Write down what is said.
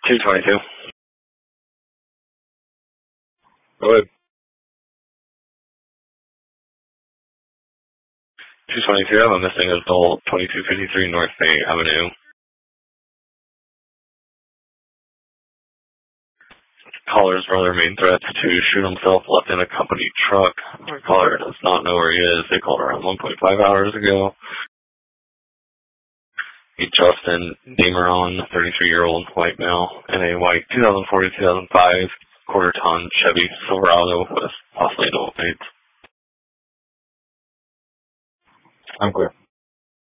222. Go ahead. 222, I'm a missing adult, 2253 North Bay Avenue. Caller's brother made threats to shoot himself left in a company truck. The caller does not know where he is. They called around 1.5 hours ago. Justin Dameron, 33-year-old white male, in a white 2004-2005 quarter-ton Chevy Silverado with possibly no plates. I'm clear.